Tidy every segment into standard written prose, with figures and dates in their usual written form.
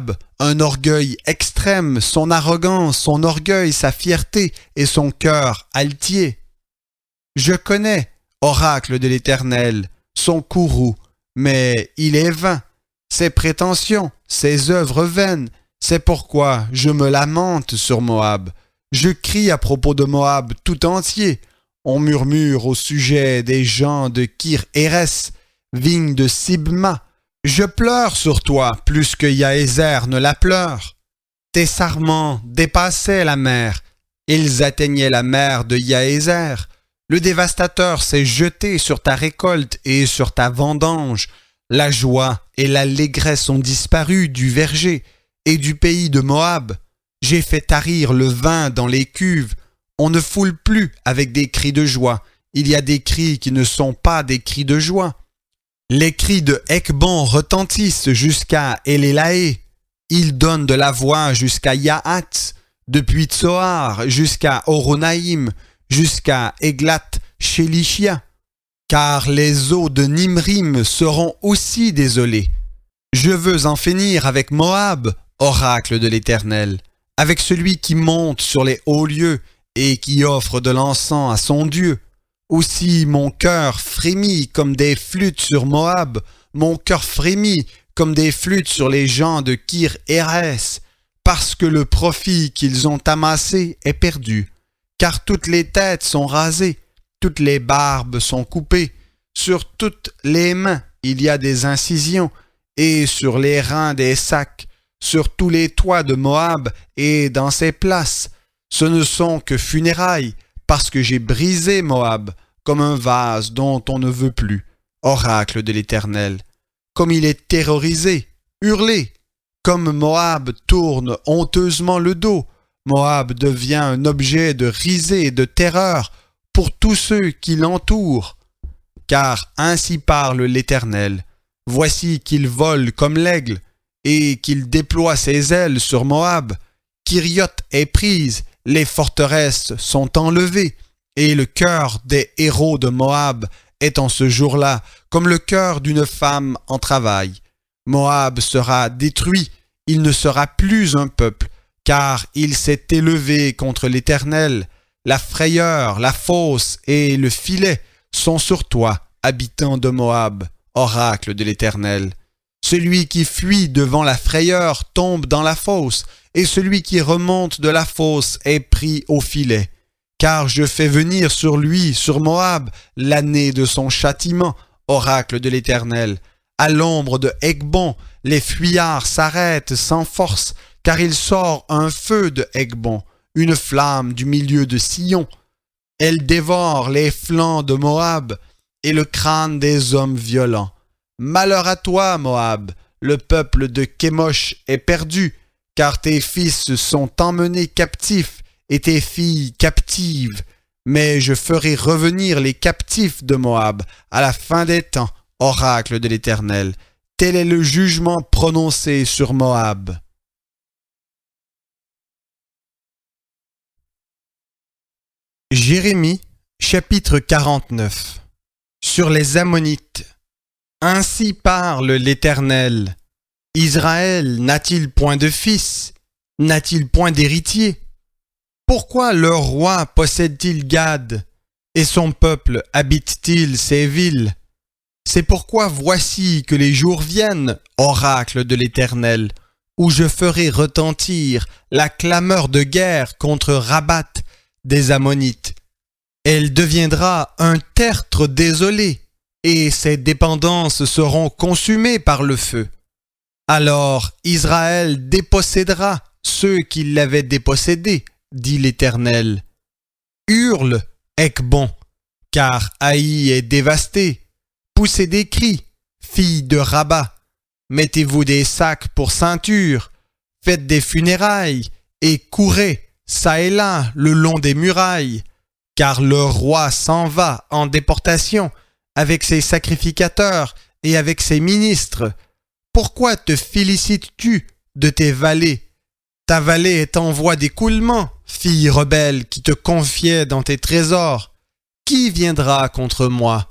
Moab, un orgueil extrême, son arrogance, son orgueil, sa fierté et son cœur altier. Je connais, oracle de l'Éternel, son courroux, mais il est vain, ses prétentions, ses œuvres vaines. C'est pourquoi je me lamente sur Moab. Je crie à propos de Moab tout entier. On murmure au sujet des gens de Kir-Hérès, vigne de Sibma. Je pleure sur toi plus que Yaézer ne la pleure. Tes sarments dépassaient la mer. Ils atteignaient la mer de Yaézer. Le dévastateur s'est jeté sur ta récolte et sur ta vendange. La joie et l'allégresse ont disparu du verger et du pays de Moab. J'ai fait tarir le vin dans les cuves. On ne foule plus avec des cris de joie. Il y a des cris qui ne sont pas des cris de joie. Les cris de Hekbon retentissent jusqu'à Elélaé. Ils donnent de la voix jusqu'à Yahat, depuis Tsoar jusqu'à Horonaïm, jusqu'à Eglat-Shélishia. Car les eaux de Nimrim seront aussi désolées. Je veux en finir avec Moab, oracle de l'Éternel, avec celui qui monte sur les hauts lieux et qui offre de l'encens à son Dieu. Aussi mon cœur frémit comme des flûtes sur Moab, mon cœur frémit comme des flûtes sur les gens de Kir-Hérès, parce que le profit qu'ils ont amassé est perdu, car toutes les têtes sont rasées, toutes les barbes sont coupées, sur toutes les mains il y a des incisions, et sur les reins des sacs, sur tous les toits de Moab et dans ses places. Ce ne sont que funérailles, parce que j'ai brisé Moab comme un vase dont on ne veut plus, oracle de l'Éternel. Comme il est terrorisé, hurlez, comme Moab tourne honteusement le dos, Moab devient un objet de risée et de terreur pour tous ceux qui l'entourent. Car ainsi parle l'Éternel, voici qu'il vole comme l'aigle, et qu'il déploie ses ailes sur Moab. Kirioth est prise, les forteresses sont enlevées, et le cœur des héros de Moab est en ce jour-là comme le cœur d'une femme en travail. Moab sera détruit, il ne sera plus un peuple, car il s'est élevé contre l'Éternel. La frayeur, la fosse et le filet sont sur toi, habitant de Moab, oracle de l'Éternel. Celui qui fuit devant la frayeur tombe dans la fosse, et celui qui remonte de la fosse est pris au filet. Car je fais venir sur lui, sur Moab, l'année de son châtiment, oracle de l'Éternel. À l'ombre de Hekbon, les fuyards s'arrêtent sans force, car il sort un feu de Hekbon, une flamme du milieu de Sion. Elle dévore les flancs de Moab et le crâne des hommes violents. Malheur à toi, Moab, le peuple de Kémosh est perdu, car tes fils sont emmenés captifs et tes filles captives. Mais je ferai revenir les captifs de Moab à la fin des temps, oracle de l'Éternel. Tel est le jugement prononcé sur Moab. Jérémie, chapitre 49. Sur les Ammonites. Ainsi parle l'Éternel. Israël n'a-t-il point de fils? N'a-t-il point d'héritier? Pourquoi leur roi possède-t-il Gad? Et son peuple habite-t-il ces villes? C'est pourquoi voici que les jours viennent, oracle de l'Éternel, où je ferai retentir la clameur de guerre contre Rabat des Ammonites. Elle deviendra un tertre désolé, et ses dépendances seront consumées par le feu. Alors Israël dépossédera ceux qui l'avaient dépossédé, dit l'Éternel. Hurle, Hekbon, car Haï est dévasté. Poussez des cris, filles de Rabat. Mettez-vous des sacs pour ceinture, faites des funérailles, et courez, çà et là, le long des murailles. Car le roi s'en va en déportation, avec ses sacrificateurs et avec ses ministres. Pourquoi te félicites-tu de tes vallées? Ta vallée est en voie d'écoulement, fille rebelle qui te confiait dans tes trésors. Qui viendra contre moi?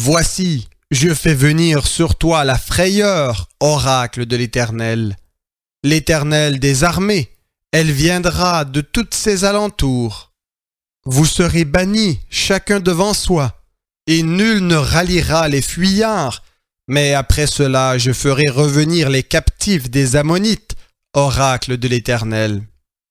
Voici, je fais venir sur toi la frayeur, oracle de l'Éternel. l'Éternel des armées, elle viendra de toutes ses alentours. Vous serez bannis chacun devant soi, et nul ne ralliera les fuyards, mais après cela je ferai revenir les captifs des Ammonites, oracle de l'Éternel.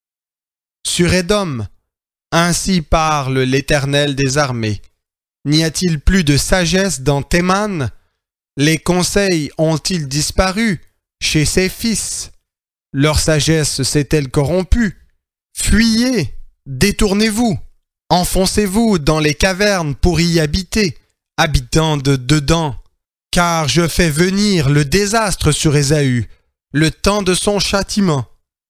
Sur Édom, ainsi parle l'Éternel des armées. N'y a-t-il plus de sagesse dans Théman? Les conseils ont-ils disparu chez ses fils? Leur sagesse s'est-elle corrompue? Fuyez, détournez-vous, enfoncez-vous dans les cavernes pour y habiter, habitants de dedans, car je fais venir le désastre sur Ésaü, le temps de son châtiment.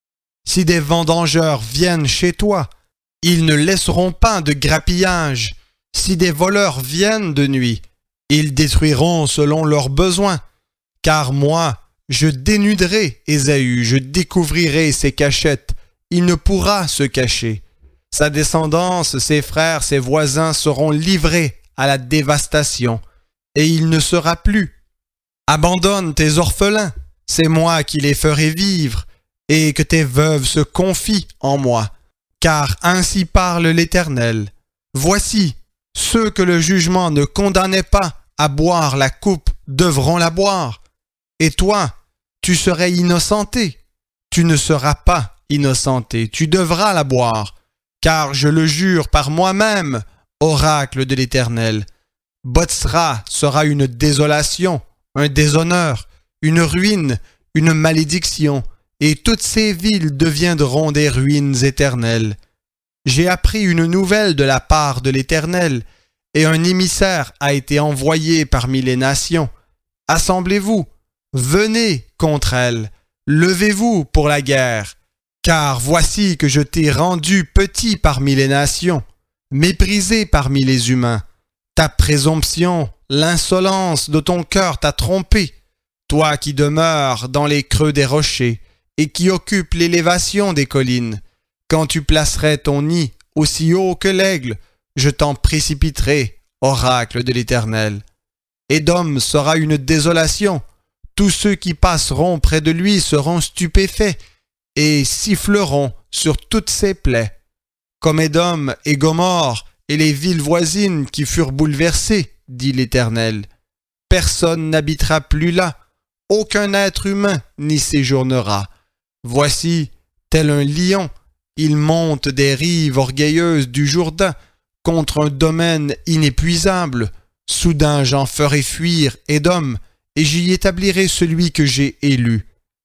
Si des vendangeurs viennent chez toi, ils ne laisseront pas de grappillage. Si des voleurs viennent de nuit, ils détruiront selon leurs besoins. Car moi, je dénuderai Ésaü, je découvrirai ses cachettes. Il ne pourra se cacher. Sa descendance, ses frères, ses voisins seront livrés à la dévastation, et il ne sera plus. Abandonne tes orphelins, c'est moi qui les ferai vivre, et que tes veuves se confient en moi. Car ainsi parle l'Éternel. Voici, ceux que le jugement ne condamnait pas à boire la coupe devront la boire. Et toi, tu serais innocenté. Tu ne seras pas innocenté, tu devras la boire. Car je le jure par moi-même, oracle de l'Éternel. Botsra sera une désolation, un déshonneur, une ruine, une malédiction, et toutes ces villes deviendront des ruines éternelles. J'ai appris une nouvelle de la part de l'Éternel, et un émissaire a été envoyé parmi les nations. Assemblez-vous, venez contre elle, levez-vous pour la guerre, car voici que je t'ai rendu petit parmi les nations, méprisé parmi les humains. Ta présomption, l'insolence de ton cœur t'a trompé, toi qui demeures dans les creux des rochers et qui occupes l'élévation des collines. Quand tu placerais ton nid aussi haut que l'aigle, je t'en précipiterai, oracle de l'Éternel. Édom sera une désolation. Tous ceux qui passeront près de lui seront stupéfaits et siffleront sur toutes ses plaies. Comme Édom et Gomorrhe et les villes voisines qui furent bouleversées, dit l'Éternel. Personne n'habitera plus là, aucun être humain n'y séjournera. Voici, tel un lion, il monte des rives orgueilleuses du Jourdain contre un domaine inépuisable. Soudain j'en ferai fuir Édom, et j'y établirai celui que j'ai élu.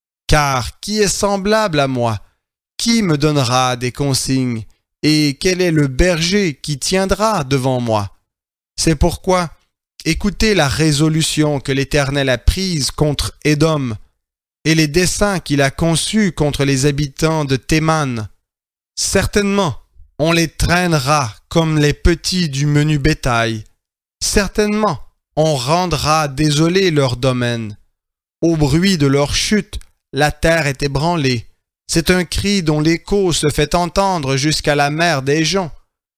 Car qui est semblable à moi? Qui me donnera des consignes? Et quel est le berger qui tiendra devant moi? C'est pourquoi, écoutez la résolution que l'Éternel a prise contre Édom, et les desseins qu'il a conçus contre les habitants de Théman. Certainement, on les traînera comme les petits du menu bétail. Certainement, on rendra désolés leur domaine. Au bruit de leur chute, la terre est ébranlée. C'est un cri dont l'écho se fait entendre jusqu'à la mer des gens.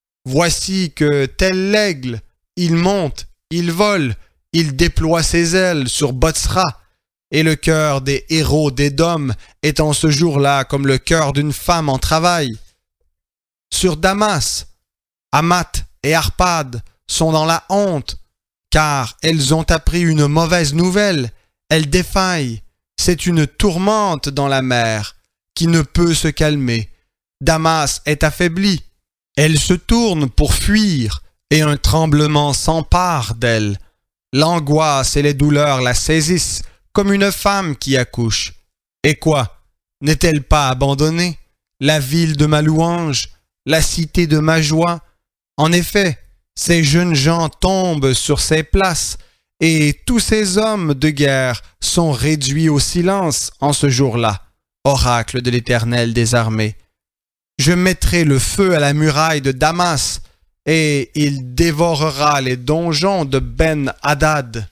Voici que, tel l'aigle, il monte, il vole, il déploie ses ailes sur Botsra, et le cœur des héros d'Édom est en ce jour-là comme le cœur d'une femme en travail. Sur Damas, Hamath et Arpad sont dans la honte, car elles ont appris une mauvaise nouvelle, elles défaillent, c'est une tourmente dans la mer, qui ne peut se calmer. Damas est affaiblie, elle se tourne pour fuir, et un tremblement s'empare d'elle. L'angoisse et les douleurs la saisissent, comme une femme qui accouche. Et quoi? N'est-elle pas abandonnée? La ville de ma louange, la cité de ma joie? En effet, ces jeunes gens tombent sur ces places, et tous ces hommes de guerre sont réduits au silence en ce jour-là, oracle de l'Éternel des armées. Je mettrai le feu à la muraille de Damas, et il dévorera les donjons de Ben-Hadad.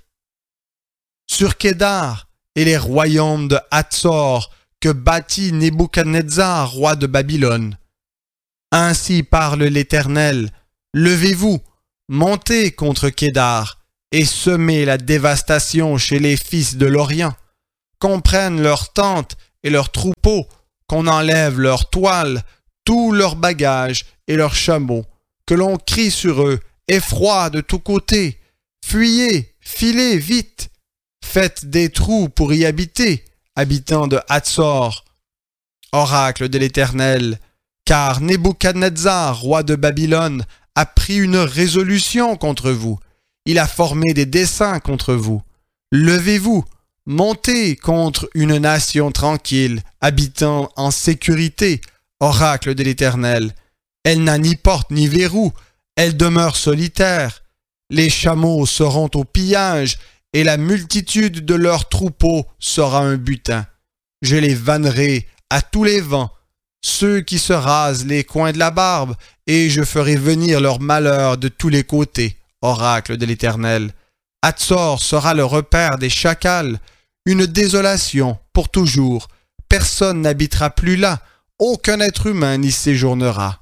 Sur Kédar et les royaumes de Hatzor que bâtit Nebuchadnezzar, roi de Babylone. Ainsi parle l'Éternel, levez-vous, montez contre Kédar, et semez la dévastation chez les fils de l'Orient, qu'on prenne leurs tentes et leurs troupeaux, qu'on enlève leurs toiles, tous leurs bagages et leurs chameaux, que l'on crie sur eux, effroi de tous côtés. Fuyez, filez vite. Faites des trous pour y habiter, habitants de Hatzor. Oracle de l'Éternel, car Nebuchadnezzar, roi de Babylone, a pris une résolution contre vous. Il a formé des desseins contre vous. Levez-vous, montez contre une nation tranquille, habitant en sécurité, oracle de l'Éternel. Elle n'a ni porte ni verrou, elle demeure solitaire. Les chameaux seront au pillage, et la multitude de leurs troupeaux sera un butin. Je les vannerai à tous les vents, ceux qui se rasent les coins de la barbe, et je ferai venir leur malheur de tous les côtés, oracle de l'Éternel. Hatzor sera le repère des chacals, une désolation pour toujours. Personne n'habitera plus là, aucun être humain n'y séjournera.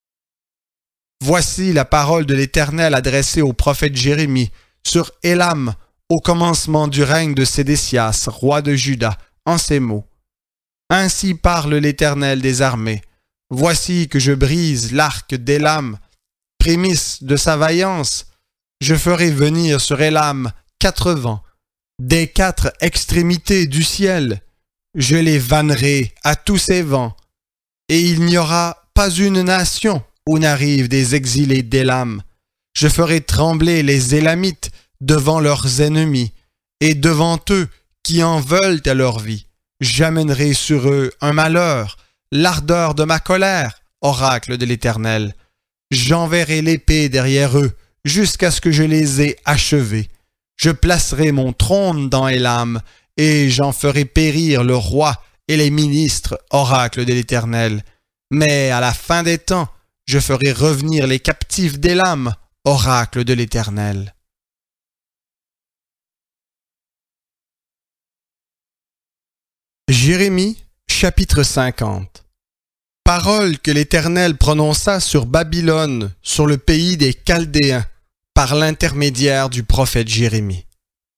Voici la parole de l'Éternel adressée au prophète Jérémie sur Élam au commencement du règne de Sédécias, roi de Juda, en ces mots. Ainsi parle l'Éternel des armées. Voici que je brise l'arc d'Élam, prémisse de sa vaillance. Je ferai venir sur Élam 4 vents, des 4 extrémités du ciel. Je les vannerai à tous ces vents, et il n'y aura pas une nation où n'arrivent des exilés d'Élam. Je ferai trembler les Élamites devant leurs ennemis, et devant eux qui en veulent à leur vie. J'amènerai sur eux un malheur, l'ardeur de ma colère, oracle de l'Éternel. J'enverrai l'épée derrière eux, jusqu'à ce que je les ai achevés. Je placerai mon trône dans Élam, et j'en ferai périr le roi et les ministres, oracle de l'Éternel. Mais à la fin des temps, je ferai revenir les captifs d'Élam, oracle de l'Éternel. Jérémie, chapitre 50. Parole que l'Éternel prononça sur Babylone, sur le pays des Chaldéens, par l'intermédiaire du prophète Jérémie.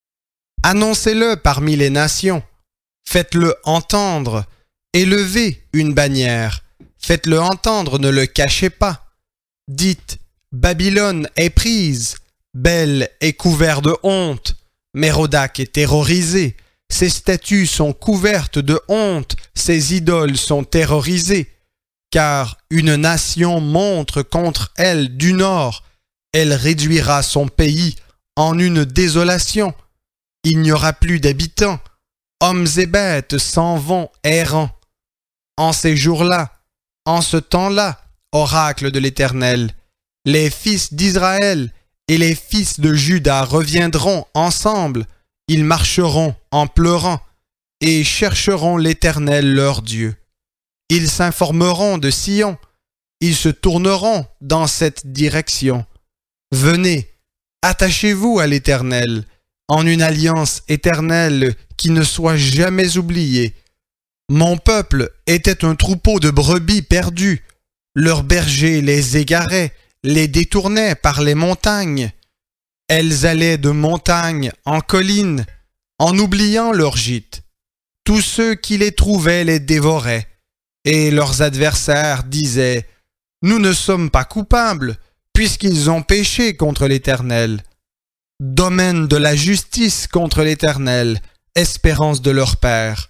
Annoncez-le parmi les nations, faites-le entendre, élevez une bannière, faites-le entendre, ne le cachez pas. Dites, Babylone est prise, Bel est couvert de honte, Mérodach est terrorisé, ses statues sont couvertes de honte, ses idoles sont terrorisées, car une nation monte contre elle du nord, elle réduira son pays en une désolation. Il n'y aura plus d'habitants, hommes et bêtes s'en vont errants. En ces jours-là, en ce temps-là, oracle de l'Éternel, les fils d'Israël et les fils de Juda reviendront ensemble, ils marcheront en pleurant et chercheront l'Éternel leur Dieu. Ils s'informeront de Sion, ils se tourneront dans cette direction. Venez, attachez-vous à l'Éternel, en une alliance éternelle qui ne soit jamais oubliée. Mon peuple était un troupeau de brebis perdues. Leurs bergers les égaraient, les détournaient par les montagnes. Elles allaient de montagne en colline, en oubliant leur gîte. Tous ceux qui les trouvaient les dévoraient, et leurs adversaires disaient « Nous ne sommes pas coupables, puisqu'ils ont péché contre l'Éternel. » Domaine de la justice contre l'Éternel, espérance de leur père.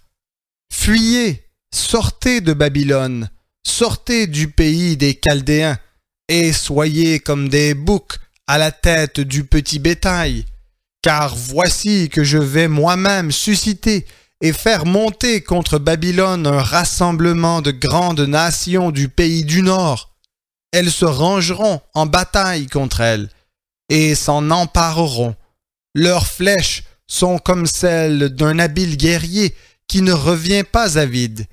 Fuyez, sortez de Babylone, sortez du pays des Chaldéens, et soyez comme des boucs à la tête du petit bétail, car voici que je vais moi-même susciter et faire monter contre Babylone un rassemblement de grandes nations du pays du Nord. Elles se rangeront en bataille contre elle, et s'en empareront. Leurs flèches sont comme celles d'un habile guerrier qui ne revient pas à vide.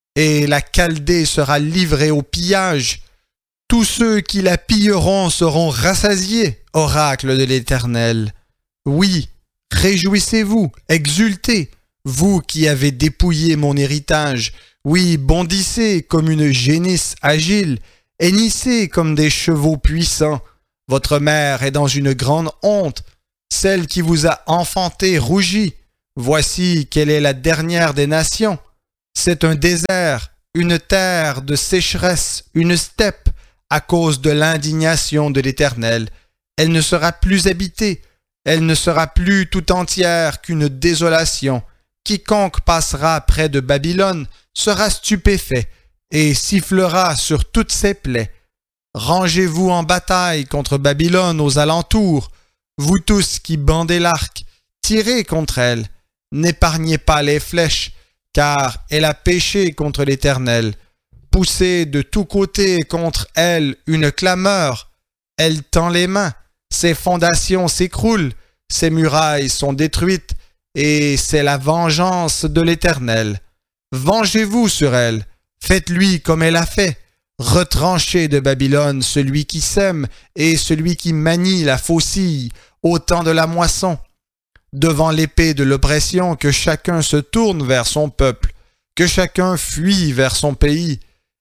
Et la Chaldée sera livrée au pillage. Tous ceux qui la pilleront seront rassasiés, oracle de l'Éternel. Oui, réjouissez-vous, exultez, vous qui avez dépouillé mon héritage. Oui, bondissez comme une génisse agile, hennissez comme des chevaux puissants. Votre mère est dans une grande honte, celle qui vous a enfanté rougit. Voici qu'elle est la dernière des nations. C'est un désert, une terre de sécheresse, une steppe, à cause de l'indignation de l'Éternel. Elle ne sera plus habitée, elle ne sera plus tout entière qu'une désolation. Quiconque passera près de Babylone sera stupéfait et sifflera sur toutes ses plaies. Rangez-vous en bataille contre Babylone aux alentours, vous tous qui bandez l'arc, tirez contre elle, n'épargnez pas les flèches, car elle a péché contre l'Éternel. Poussez de tous côtés contre elle une clameur, elle tend les mains, ses fondations s'écroulent, ses murailles sont détruites, et c'est la vengeance de l'Éternel. Vengez-vous sur elle, faites-lui comme elle a fait. Retranchez de Babylone celui qui sème et celui qui manie la faucille au temps de la moisson. Devant l'épée de l'oppression, que chacun se tourne vers son peuple, que chacun fuit vers son pays.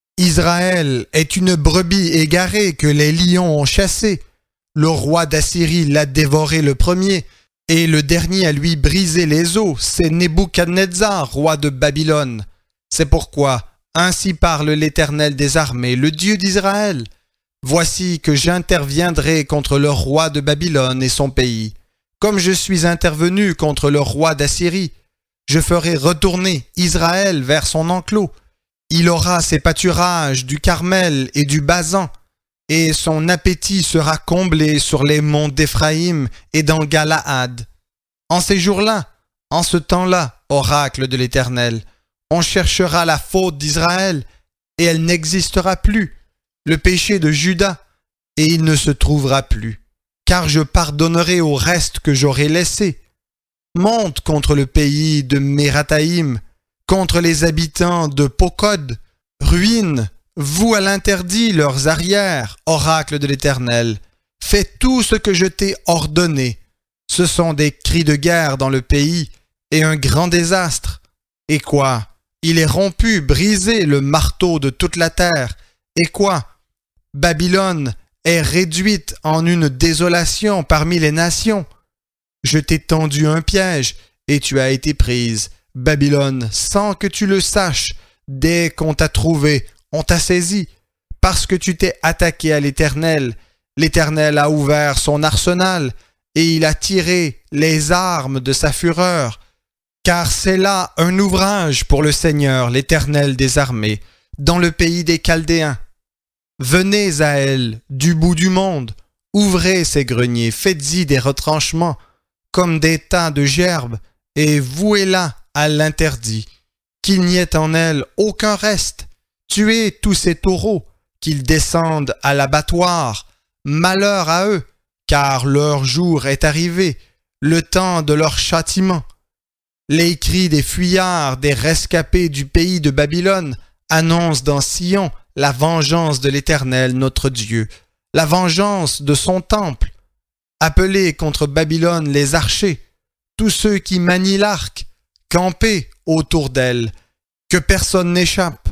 Israël est une brebis égarée que les lions ont chassée. Le roi d'Assyrie l'a dévoré le premier, et le dernier à lui brisé les os, c'est Nebuchadnezzar, roi de Babylone. C'est pourquoi ainsi parle l'Éternel des armées, le Dieu d'Israël. Voici que j'interviendrai contre le roi de Babylone et son pays. Comme je suis intervenu contre le roi d'Assyrie, je ferai retourner Israël vers son enclos. Il aura ses pâturages du Carmel et du Basan, et son appétit sera comblé sur les monts d'Éphraïm et dans Galaad. En ces jours-là, en ce temps-là, oracle de l'Éternel, on cherchera la faute d'Israël, et elle n'existera plus, le péché de Juda, et il ne se trouvera plus, car je pardonnerai au reste que j'aurai laissé. Monte contre le pays de Mérathaïm, contre les habitants de Pokod, ruine, vous à l'interdit leurs arrières, oracle de l'Éternel. Fais tout ce que je t'ai ordonné. Ce sont des cris de guerre dans le pays, et un grand désastre. Et quoi? Il est rompu, brisé le marteau de toute la terre. Et quoi? Babylone est réduite en une désolation parmi les nations. Je t'ai tendu un piège, et tu as été prise, Babylone, sans que tu le saches. Dès qu'on t'a trouvé, on t'a saisi. Parce que tu t'es attaqué à l'Éternel, l'Éternel a ouvert son arsenal, et il a tiré les armes de sa fureur. Car c'est là un ouvrage pour le Seigneur, l'Éternel des armées, dans le pays des Chaldéens. Venez à elle, du bout du monde, ouvrez ses greniers, faites-y des retranchements, comme des tas de gerbes, et vouez-la à l'interdit, qu'il n'y ait en elle aucun reste. Tuez tous ces taureaux, qu'ils descendent à l'abattoir. Malheur à eux, car leur jour est arrivé, le temps de leur châtiment. Les cris des fuyards, des rescapés du pays de Babylone annoncent dans Sion la vengeance de l'Éternel notre Dieu, la vengeance de son temple. Appelez contre Babylone les archers, tous ceux qui manient l'arc, campez autour d'elle, que personne n'échappe.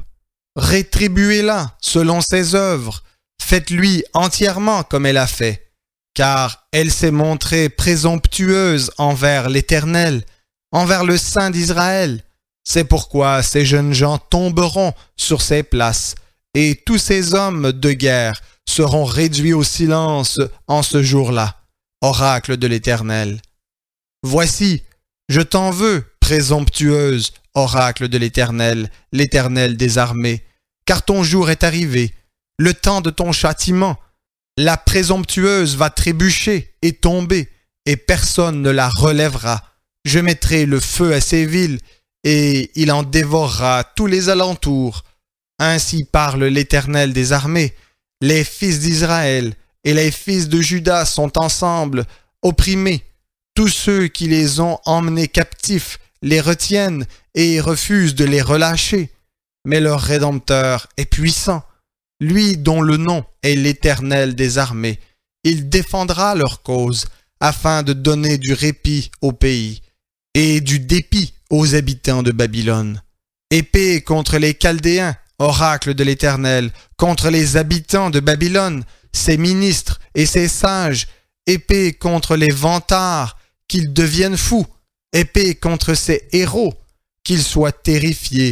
Rétribuez-la selon ses œuvres, faites-lui entièrement comme elle a fait, car elle s'est montrée présomptueuse envers l'Éternel, envers le Saint d'Israël. C'est pourquoi ces jeunes gens tomberont sur ces places, et tous ces hommes de guerre seront réduits au silence en ce jour-là, oracle de l'Éternel. Voici, je t'en veux, présomptueuse, oracle de l'Éternel, l'Éternel des armées, car ton jour est arrivé, le temps de ton châtiment. La présomptueuse va trébucher et tomber, et personne ne la relèvera. Je mettrai le feu à ces villes, et il en dévorera tous les alentours. Ainsi parle l'Éternel des armées. Les fils d'Israël et les fils de Juda sont ensemble, opprimés. Tous ceux qui les ont emmenés captifs les retiennent et refusent de les relâcher. Mais leur Rédempteur est puissant, lui dont le nom est l'Éternel des armées. Il défendra leur cause, afin de donner du répit au pays, et du dépit aux habitants de Babylone. Épée contre les Chaldéens, oracle de l'Éternel, contre les habitants de Babylone, ses ministres et ses sages, épée contre les vantards, qu'ils deviennent fous, épée contre ses héros, qu'ils soient terrifiés,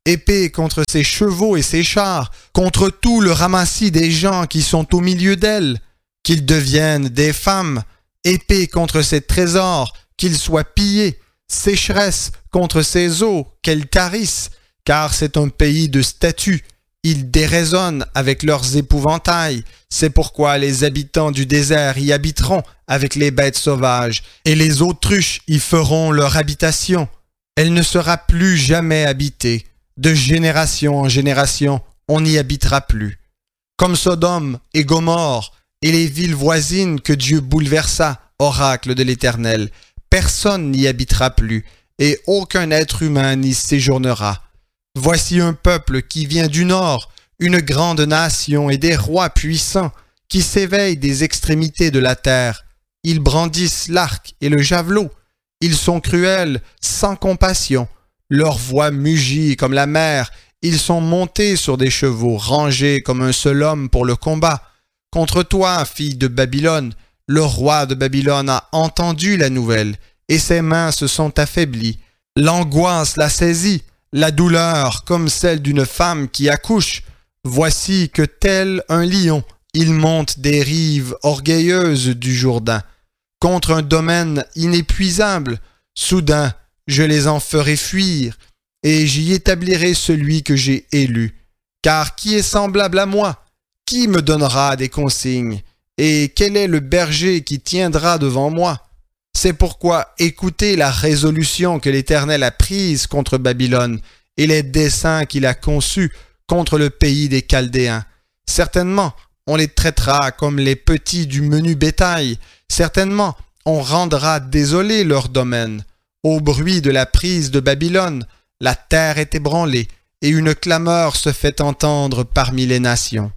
épée contre ses chevaux et ses chars, contre tout le ramassis des gens qui sont au milieu d'elle, qu'ils deviennent des femmes, épée contre ses trésors, qu'ils soient pillés, sécheresse contre ses eaux, qu'elles tarissent, car c'est un pays de statues. Ils déraisonnent avec leurs épouvantails. C'est pourquoi les habitants du désert y habiteront avec les bêtes sauvages, et les autruches y feront leur habitation. Elle ne sera plus jamais habitée. De génération en génération, on n'y habitera plus. Comme Sodome et Gomorrhe et les villes voisines que Dieu bouleversa, oracle de l'Éternel, personne n'y habitera plus, et aucun être humain n'y séjournera. Voici un peuple qui vient du nord, une grande nation et des rois puissants, qui s'éveillent des extrémités de la terre. Ils brandissent l'arc et le javelot. Ils sont cruels, sans compassion. Leur voix mugit comme la mer. Ils sont montés sur des chevaux, rangés comme un seul homme pour le combat. Contre toi, fille de Babylone, le roi de Babylone a entendu la nouvelle, et ses mains se sont affaiblies. L'angoisse l'a saisie, la douleur comme celle d'une femme qui accouche. Voici que tel un lion, il monte des rives orgueilleuses du Jourdain. Contre un domaine inépuisable, soudain, je les en ferai fuir, et j'y établirai celui que j'ai élu. Car qui est semblable à moi? Qui me donnera des consignes? Et quel est le berger qui tiendra devant moi? C'est pourquoi écoutez la résolution que l'Éternel a prise contre Babylone et les desseins qu'il a conçus contre le pays des Chaldéens. Certainement, on les traitera comme les petits du menu bétail. Certainement, on rendra désolés leur domaine. Au bruit de la prise de Babylone, la terre est ébranlée et une clameur se fait entendre parmi les nations.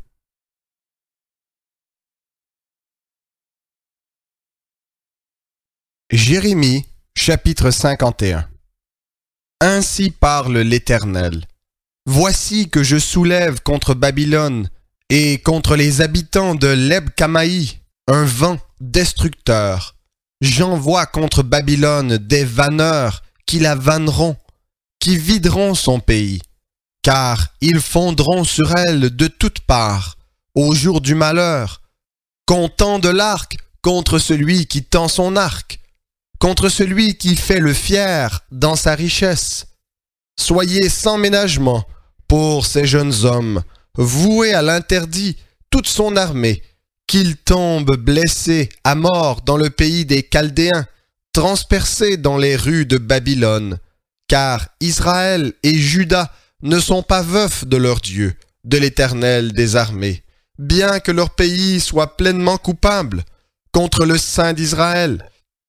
Jérémie, chapitre 51. Ainsi parle l'Éternel. Voici que je soulève contre Babylone et contre les habitants de Leb-Kamaï un vent destructeur. J'envoie contre Babylone des vanneurs qui la vanneront, qui videront son pays, car ils fondront sur elle de toutes parts, au jour du malheur, comptant de l'arc contre celui qui tend son arc, contre celui qui fait le fier dans sa richesse. Soyez sans ménagement pour ces jeunes hommes, voués à l'interdit toute son armée, qu'ils tombent blessés à mort dans le pays des Chaldéens, transpercés dans les rues de Babylone. Car Israël et Juda ne sont pas veufs de leur Dieu, de l'Éternel des armées, bien que leur pays soit pleinement coupable contre le Saint d'Israël.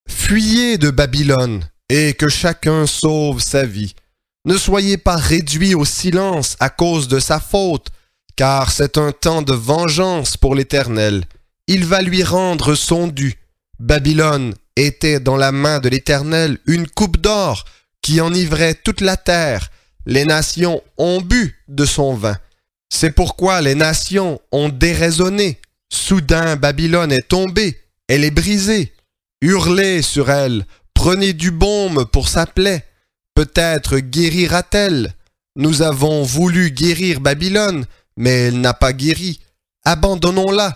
Fuyez de Babylone, et que chacun sauve sa vie. Ne soyez pas réduits au silence à cause de sa faute, car c'est un temps de vengeance pour l'Éternel. Il va lui rendre son dû. Babylone était dans la main de l'Éternel une coupe d'or qui enivrait toute la terre. Les nations ont bu de son vin. C'est pourquoi les nations ont déraisonné. Soudain Babylone est tombée, elle est brisée. Hurlez sur elle, prenez du baume pour sa plaie. Peut-être guérira-t-elle. Nous avons voulu guérir Babylone, mais elle n'a pas guéri. Abandonnons-la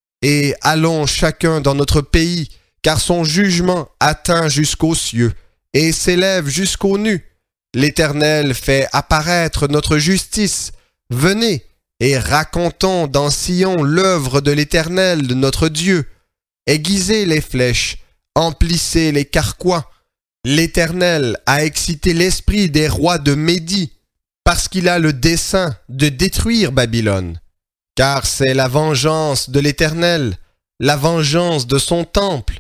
et allons chacun dans notre pays, car son jugement atteint jusqu'aux cieux et s'élève jusqu'aux nues. L'Éternel fait apparaître notre justice. Venez et racontons dans Sion l'œuvre de l'Éternel, de notre Dieu. Aiguisez les flèches, emplissez les carquois. L'Éternel a excité l'esprit des rois de Médie, parce qu'il a le dessein de détruire Babylone. Car c'est la vengeance de l'Éternel, la vengeance de son temple.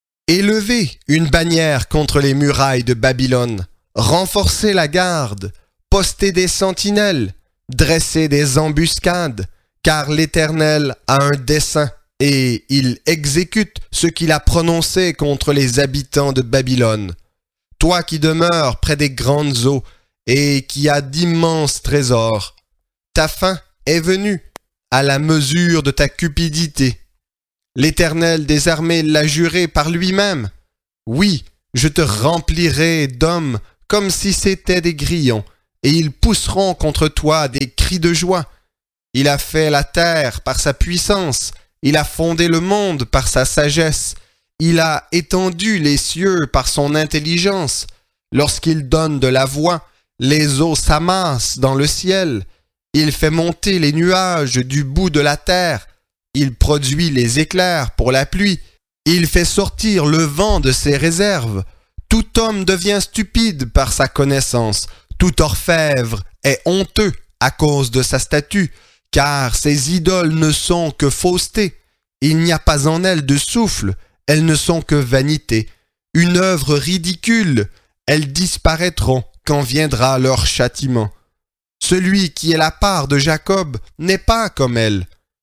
Élevez une bannière contre les murailles de Babylone, renforcez la garde, postez des sentinelles, dressez des embuscades, car l'Éternel a un dessein, et il exécute ce qu'il a prononcé contre les habitants de Babylone. Toi qui demeures près des grandes eaux, et qui as d'immenses trésors, ta fin est venue à la mesure de ta cupidité. L'Éternel des armées l'a juré par lui-même. Oui, je te remplirai d'hommes comme si c'étaient des grillons, et ils pousseront contre toi des cris de joie. Il a fait la terre par sa puissance, il a fondé le monde par sa sagesse, il a étendu les cieux par son intelligence. Lorsqu'il donne de la voix, les eaux s'amassent dans le ciel. Il fait monter les nuages du bout de la terre. Il produit les éclairs pour la pluie. Il fait sortir le vent de ses réserves. Tout homme devient stupide par sa connaissance. Tout orfèvre est honteux à cause de sa statue, car ses idoles ne sont que fausseté. Il n'y a pas en elles de souffle, elles ne sont que vanité. Une œuvre ridicule, elles disparaîtront quand viendra leur châtiment. Celui qui est la part de Jacob n'est pas comme elle,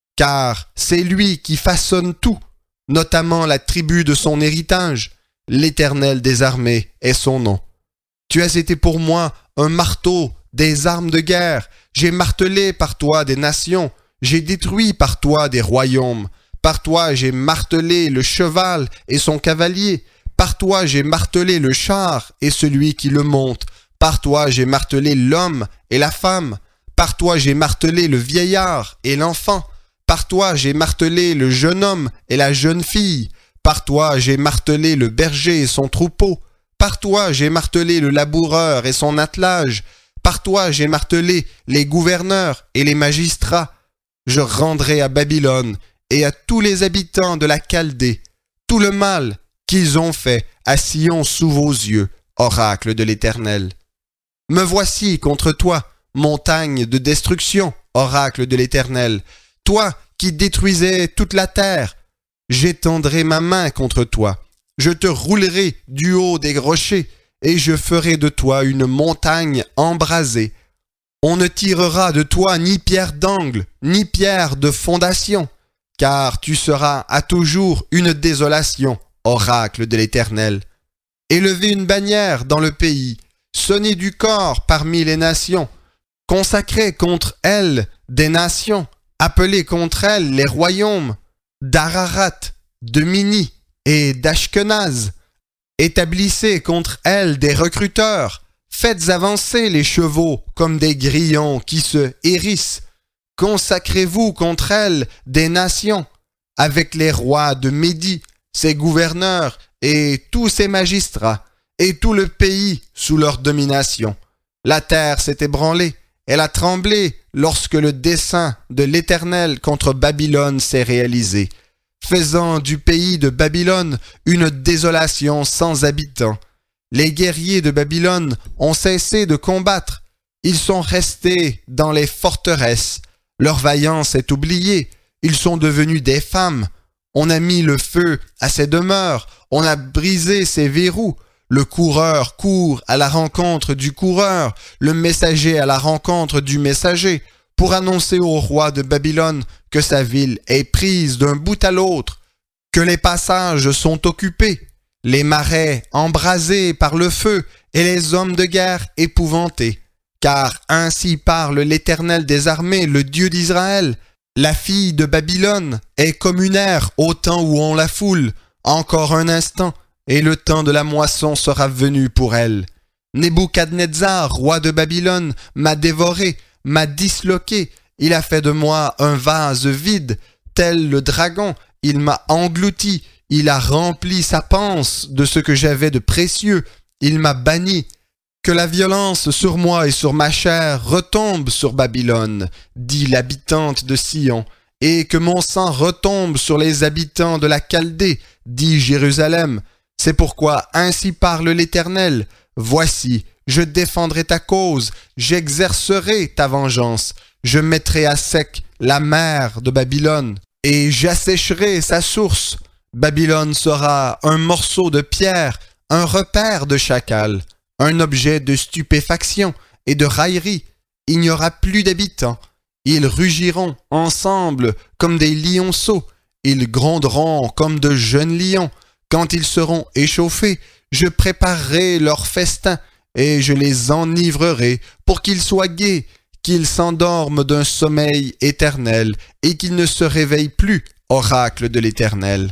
car c'est lui qui façonne tout, notamment la tribu de son héritage. L'Éternel des armées est son nom. Tu as été pour moi un marteau, des armes de guerre. J'ai martelé par toi des nations, j'ai détruit par toi des royaumes. Par toi j'ai martelé le cheval et son cavalier. Par toi j'ai martelé le char et celui qui le monte. Par toi j'ai martelé l'homme et la femme. Par toi j'ai martelé le vieillard et l'enfant. Par toi j'ai martelé le jeune homme et la jeune fille. Par toi j'ai martelé le berger et son troupeau. Par toi j'ai martelé le laboureur et son attelage. Par toi j'ai martelé les gouverneurs et les magistrats. Je rendrai à Babylone et à tous les habitants de la Chaldée tout le mal qu'ils ont fait à Sion sous vos yeux, oracle de l'Éternel. Me voici contre toi, montagne de destruction, oracle de l'Éternel. Toi qui détruisais toute la terre, j'étendrai ma main contre toi. Je te roulerai du haut des rochers et je ferai de toi une montagne embrasée. On ne tirera de toi ni pierre d'angle, ni pierre de fondation, car tu seras à toujours une désolation, oracle de l'Éternel. Élevez une bannière dans le pays, sonnez du cor parmi les nations, consacrez contre elle des nations, appelez contre elle les royaumes d'Ararat, de Mini et d'Ashkenaz. Établissez contre elle des recruteurs, faites avancer les chevaux comme des grillons qui se hérissent. Consacrez-vous contre elle des nations, avec les rois de Médie, ses gouverneurs et tous ses magistrats, et tout le pays sous leur domination. La terre s'est ébranlée, elle a tremblé lorsque le dessein de l'Éternel contre Babylone s'est réalisé, faisant du pays de Babylone une désolation sans habitants. Les guerriers de Babylone ont cessé de combattre, ils sont restés dans les forteresses. Leur vaillance est oubliée, ils sont devenus des femmes. On a mis le feu à ses demeures, on a brisé ses verrous. Le coureur court à la rencontre du coureur, le messager à la rencontre du messager, pour annoncer au roi de Babylone que sa ville est prise d'un bout à l'autre, que les passages sont occupés, les marais embrasés par le feu et les hommes de guerre épouvantés. Car ainsi parle l'Éternel des armées, le Dieu d'Israël. La fille de Babylone est comme une ère au temps où on la foule. Encore un instant, et le temps de la moisson sera venu pour elle. Nebuchadnezzar, roi de Babylone, m'a dévoré, m'a disloqué. Il a fait de moi un vase vide, tel le dragon. Il m'a englouti, il a rempli sa panse de ce que j'avais de précieux. Il m'a banni. Que la violence sur moi et sur ma chair retombe sur Babylone, dit l'habitante de Sion, et que mon sang retombe sur les habitants de la Chaldée, dit Jérusalem. C'est pourquoi ainsi parle l'Éternel. Voici, je défendrai ta cause, j'exercerai ta vengeance, je mettrai à sec la mer de Babylone, et j'assécherai sa source. Babylone sera un morceau de pierre, un repère de chacal, un objet de stupéfaction et de raillerie. Il n'y aura plus d'habitants. Ils rugiront ensemble comme des lionceaux. Ils gronderont comme de jeunes lions. Quand ils seront échauffés, je préparerai leur festin et je les enivrerai pour qu'ils soient gais, qu'ils s'endorment d'un sommeil éternel et qu'ils ne se réveillent plus, oracle de l'Éternel.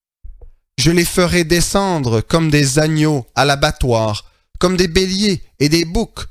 Je les ferai descendre comme des agneaux à l'abattoir, comme des béliers et des boucs.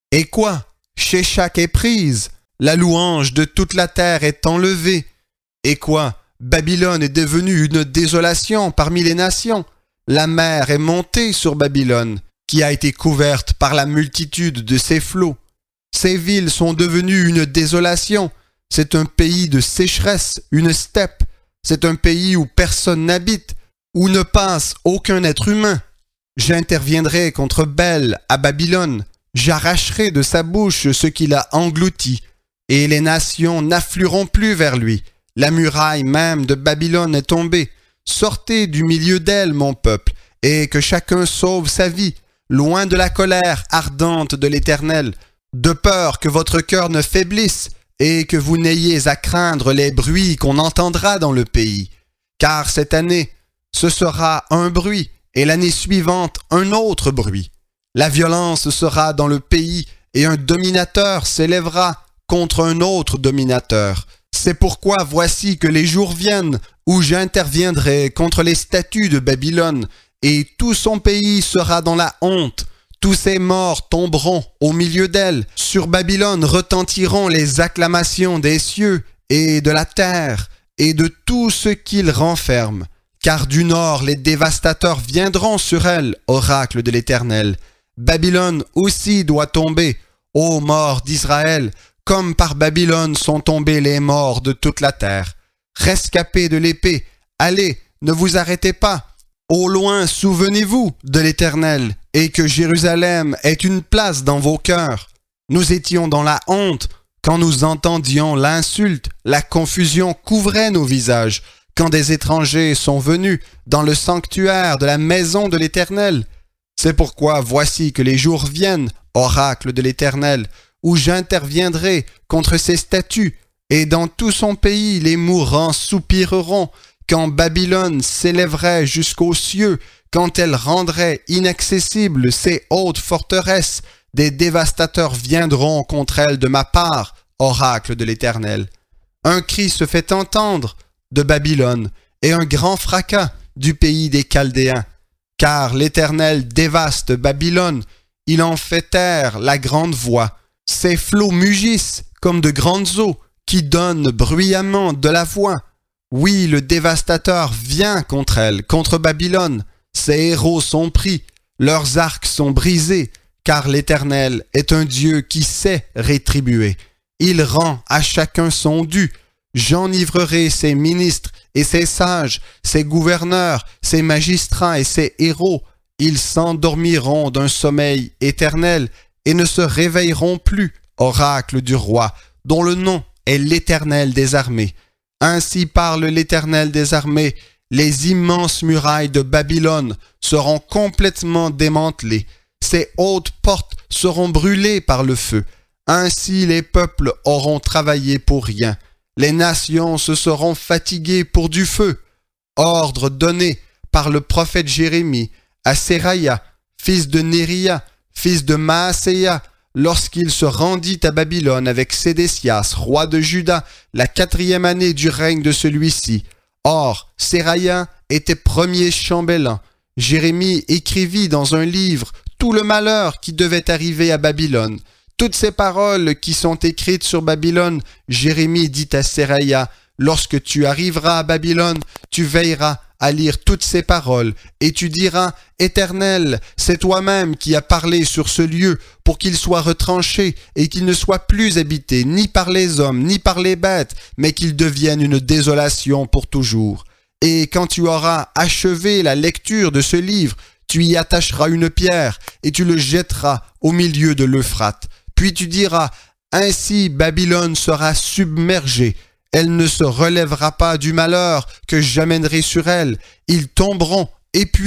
Et quoi? Sheshak est prise, la louange de toute la terre est enlevée. Et quoi? Babylone est devenue une désolation parmi les nations. La mer est montée sur Babylone, qui a été couverte par la multitude de ses flots. Ces villes sont devenues une désolation. C'est un pays de sécheresse, une steppe. C'est un pays où personne n'habite, où ne passe aucun être humain. J'interviendrai contre Bel à Babylone. J'arracherai de sa bouche ce qu'il a englouti, et les nations n'afflueront plus vers lui. La muraille même de Babylone est tombée. Sortez du milieu d'elle, mon peuple, et que chacun sauve sa vie, loin de la colère ardente de l'Éternel, de peur que votre cœur ne faiblisse, et que vous n'ayez à craindre les bruits qu'on entendra dans le pays. Car cette année, ce sera un bruit, et l'année suivante un autre bruit. La violence sera dans le pays, et un dominateur s'élèvera contre un autre dominateur. C'est pourquoi voici que les jours viennent où j'interviendrai contre les statues de Babylone, et tout son pays sera dans la honte. Tous ses morts tomberont au milieu d'elle. Sur Babylone retentiront les acclamations des cieux et de la terre et de tout ce qu'il renferme. Car du nord les dévastateurs viendront sur elle, oracle de l'Éternel. Babylone aussi doit tomber, ô morts d'Israël, comme par Babylone sont tombés les morts de toute la terre. Rescapés de l'épée, allez, ne vous arrêtez pas. Au loin, souvenez-vous de l'Éternel, et que Jérusalem est une place dans vos cœurs. Nous étions dans la honte quand nous entendions l'insulte, la confusion couvrait nos visages, quand des étrangers sont venus dans le sanctuaire de la maison de l'Éternel. C'est pourquoi voici que les jours viennent, oracle de l'Éternel, où j'interviendrai contre ces statues, et dans tout son pays les mourants soupireront, quand Babylone s'élèverait jusqu'aux cieux, quand elle rendrait inaccessibles ses hautes forteresses, des dévastateurs viendront contre elle de ma part, oracle de l'Éternel. Un cri se fait entendre de Babylone, et un grand fracas du pays des Chaldéens. Car l'Éternel dévaste Babylone, il en fait taire la grande voix. Ses flots mugissent comme de grandes eaux, qui donnent bruyamment de la voix. Oui, le dévastateur vient contre elle, contre Babylone. Ses héros sont pris, leurs arcs sont brisés, car l'Éternel est un Dieu qui sait rétribuer. Il rend à chacun son dû. J'enivrerai ses ministres et ses sages, ses gouverneurs, ses magistrats et ses héros. Ils s'endormiront d'un sommeil éternel et ne se réveilleront plus, oracle du roi, dont le nom est l'Éternel des armées. Ainsi parle l'Éternel des armées, les immenses murailles de Babylone seront complètement démantelées, ses hautes portes seront brûlées par le feu. Ainsi les peuples auront travaillé pour rien, les nations se seront fatiguées pour du feu. Ordre donné par le prophète Jérémie à Séraïa, fils de Néria, fils de Maaséia, lorsqu'il se rendit à Babylone avec Sédécias, roi de Juda, la 4e année du règne de celui-ci. Or, Séraïa était premier chambellan. Jérémie écrivit dans un livre tout le malheur qui devait arriver à Babylone. Toutes ces paroles qui sont écrites sur Babylone, Jérémie dit à Séraïa, « Lorsque tu arriveras à Babylone, tu veilleras à lire toutes ces paroles, et tu diras, « Éternel, c'est toi-même qui as parlé sur ce lieu pour qu'il soit retranché et qu'il ne soit plus habité ni par les hommes ni par les bêtes, mais qu'il devienne une désolation pour toujours. Et quand tu auras achevé la lecture de ce livre, tu y attacheras une pierre et tu le jetteras au milieu de l'Euphrate. Puis tu diras, « Ainsi Babylone sera submergée. Elle ne se relèvera pas du malheur que j'amènerai sur elle. Ils tomberont épuisés. »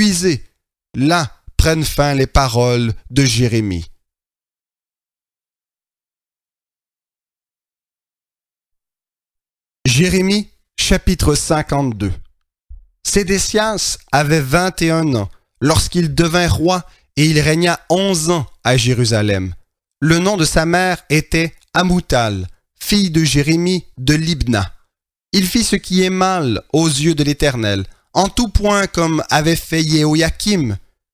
Là prennent fin les paroles de Jérémie. Jérémie, chapitre 52. Sédécias avait 21 ans lorsqu'il devint roi et il régna 11 ans à Jérusalem. Le nom de sa mère était Amoutal, fille de Jérémie de Libna. Il fit ce qui est mal aux yeux de l'Éternel, en tout point comme avait fait Jéhoïakim.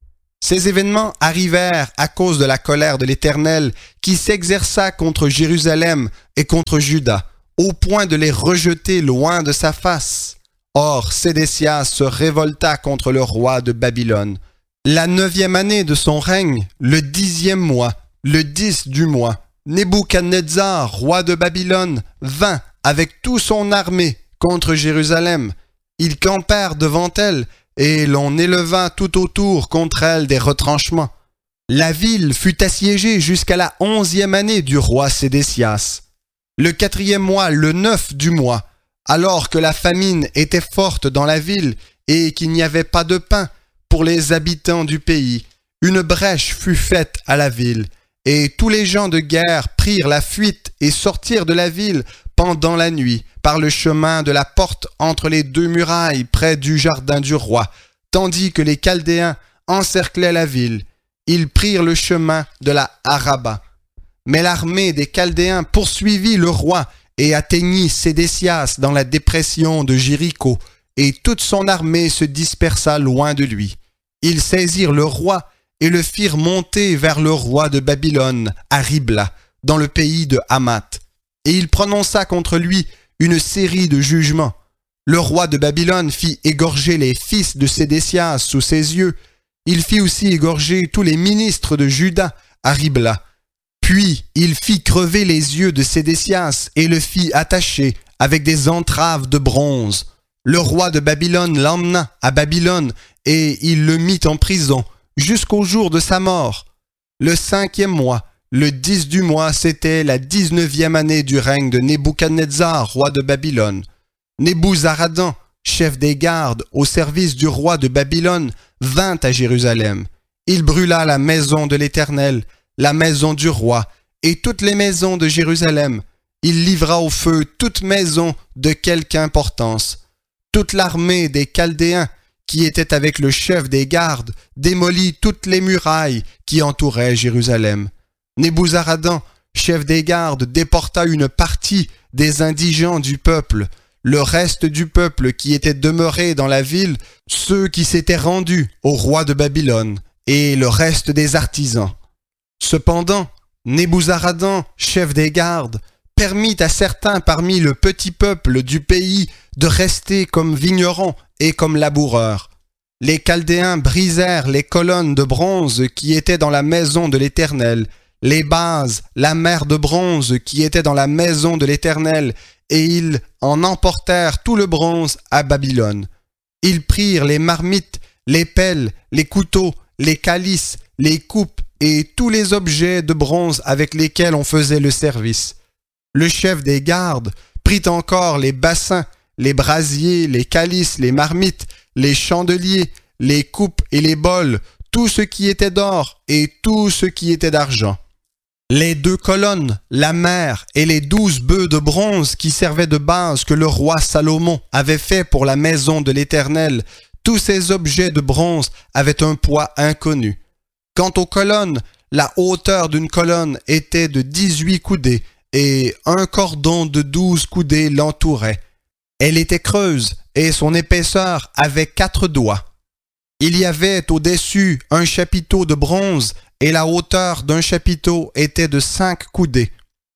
Ces événements arrivèrent à cause de la colère de l'Éternel qui s'exerça contre Jérusalem et contre Juda, au point de les rejeter loin de sa face. Or, Sédécias se révolta contre le roi de Babylone. La 9e année de son règne, le 10e mois, le 10 du mois, Nebuchadnezzar, roi de Babylone, vint avec toute son armée contre Jérusalem. Ils campèrent devant elle, et l'on éleva tout autour contre elle des retranchements. La ville fut assiégée jusqu'à la 11e année du roi Sédécias. Le 4e mois, le 9 du mois, alors que la famine était forte dans la ville et qu'il n'y avait pas de pain pour les habitants du pays, une brèche fut faite à la ville, et tous les gens de guerre prirent la fuite et sortirent de la ville pendant la nuit, par le chemin de la porte entre les 2 murailles près du jardin du roi, tandis que les Chaldéens encerclaient la ville. Ils prirent le chemin de la Araba. Mais l'armée des Chaldéens poursuivit le roi et atteignit Sédécias dans la dépression de Jéricho, et toute son armée se dispersa loin de lui. Ils saisirent le roi et le firent monter vers le roi de Babylone, à Ribla, dans le pays de Hamath. Et il prononça contre lui une série de jugements. Le roi de Babylone fit égorger les fils de Sédécias sous ses yeux. Il fit aussi égorger tous les ministres de Juda à Ribla. Puis il fit crever les yeux de Sédécias et le fit attacher avec des entraves de bronze. Le roi de Babylone l'emmena à Babylone et il le mit en prison jusqu'au jour de sa mort. Le 5e mois, le 10 du mois, c'était la 19e année du règne de Nebuchadnezzar, roi de Babylone. Nebuzaradan, chef des gardes au service du roi de Babylone, vint à Jérusalem. Il brûla la maison de l'Éternel, la maison du roi et toutes les maisons de Jérusalem. Il livra au feu toute maison de quelque importance. Toute l'armée des Chaldéens qui était avec le chef des gardes démolit toutes les murailles qui entouraient Jérusalem. Nebuzaradan, chef des gardes, déporta une partie des indigents du peuple, le reste du peuple qui était demeuré dans la ville, ceux qui s'étaient rendus au roi de Babylone, et le reste des artisans. Cependant, Nebuzaradan, chef des gardes, permit à certains parmi le petit peuple du pays de rester comme vignerons et comme laboureurs. Les Chaldéens brisèrent les colonnes de bronze qui étaient dans la maison de l'Éternel, les bases, la mer de bronze qui était dans la maison de l'Éternel, et ils en emportèrent tout le bronze à Babylone. Ils prirent les marmites, les pelles, les couteaux, les calices, les coupes et tous les objets de bronze avec lesquels on faisait le service. Le chef des gardes prit encore les bassins, les brasiers, les calices, les marmites, les chandeliers, les coupes et les bols, tout ce qui était d'or et tout ce qui était d'argent. Les 2 colonnes, la mer et les 12 bœufs de bronze qui servaient de base que le roi Salomon avait fait pour la maison de l'Éternel, tous ces objets de bronze avaient un poids inconnu. Quant aux colonnes, la hauteur d'une colonne était de 18 coudées et un cordon de 12 coudées l'entourait. Elle était creuse et son épaisseur avait 4 doigts. Il y avait au-dessus un chapiteau de bronze et la hauteur d'un chapiteau était de 5 coudées.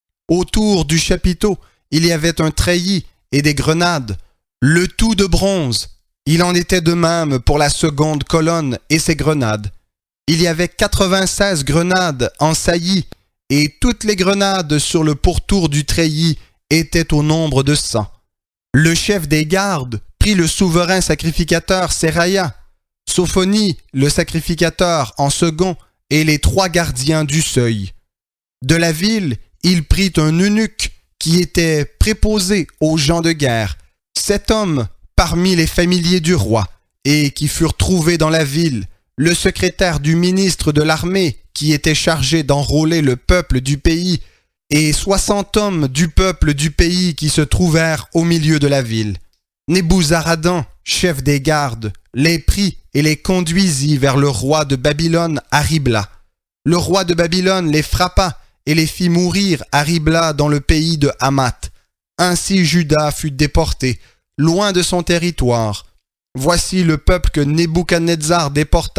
Autour du chapiteau, il y avait un treillis et des grenades, le tout de bronze. Il en était de même pour la seconde colonne et ses grenades. Il y avait 96 grenades en saillie et toutes les grenades sur le pourtour du treillis étaient au nombre de 100. Le chef des gardes prit le souverain sacrificateur Seraïa, Sophonie, le sacrificateur en second, et les 3 gardiens du seuil. De la ville, il prit un eunuque qui était préposé aux gens de guerre, 7 hommes parmi les familiers du roi, et qui furent trouvés dans la ville, le secrétaire du ministre de l'armée qui était chargé d'enrôler le peuple du pays, et 60 hommes du peuple du pays qui se trouvèrent au milieu de la ville. Nebuzaradan, chef des gardes, les prit et les conduisit vers le roi de Babylone à Ribla. Le roi de Babylone les frappa et les fit mourir à Ribla dans le pays de Hamath. Ainsi Juda fut déporté, loin de son territoire. Voici le peuple que Nebuchadnezzar déporta,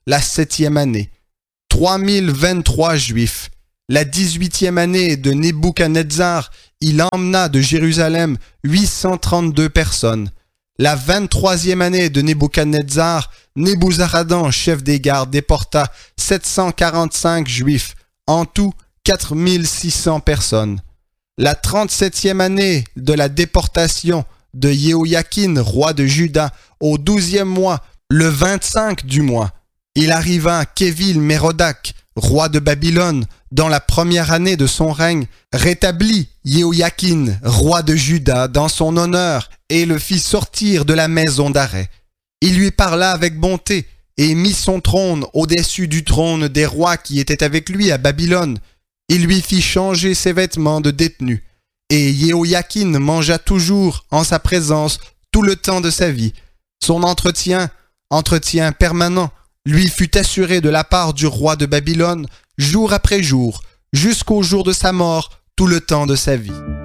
la 7e année, 3023 Juifs. La 18e année de Nebuchadnezzar, il emmena de Jérusalem 832 personnes. La 23e année de Nebuchadnezzar, Nebuzaradan, chef des gardes, déporta 745 Juifs, en tout 4600 personnes. La 37e année de la déportation de Jéhoïakin, roi de Juda, au 12e mois, le 25 du mois, il arriva Kévil-Mérodach, roi de Babylone, dans la première année de son règne, rétablit Jéhoïakin, roi de Juda, dans son honneur, et le fit sortir de la maison d'arrêt. Il lui parla avec bonté, et mit son trône au-dessus du trône des rois qui étaient avec lui à Babylone. Il lui fit changer ses vêtements de détenu. Et Jéhoïakin mangea toujours en sa présence tout le temps de sa vie. Son entretien permanent, lui fut assuré de la part du roi de Babylone, jour après jour, jusqu'au jour de sa mort, tout le temps de sa vie.